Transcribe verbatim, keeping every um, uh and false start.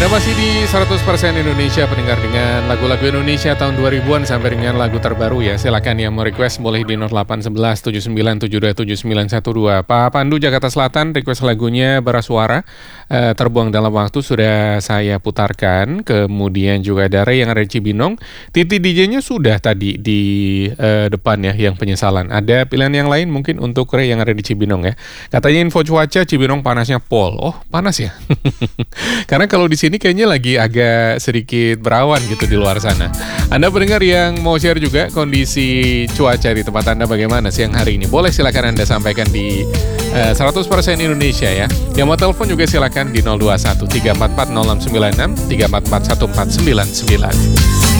Anda masih di seratus persen Indonesia, pendengar, dengan lagu-lagu Indonesia tahun dua ribuan sampai dengan lagu terbaru ya. Silakan yang mau request boleh di nol delapan satu satu tujuh sembilan tujuh dua tujuh sembilan satu dua. Pak Pandu, Jakarta Selatan, request lagunya Bersuara, eh, terbuang dalam waktu, sudah saya putarkan. Kemudian juga ada Ray yang ada di Cibinong. Titi D J-nya sudah tadi di eh, depan ya, yang penyesalan. Ada pilihan yang lain mungkin untuk Ray yang ada di Cibinong ya. Katanya info cuaca Cibinong panasnya pol. Oh, panas ya? Karena kalau di sini kayaknya lagi agak sedikit berawan gitu di luar sana. Anda pendengar yang mau share juga kondisi cuaca di tempat Anda bagaimana siang hari ini, boleh silakan Anda sampaikan di uh, seratus persen Indonesia ya. Yang mau telepon juga silakan di nol dua satu tiga empat empat nol enam sembilan enam tiga empat empat satu empat sembilan sembilan.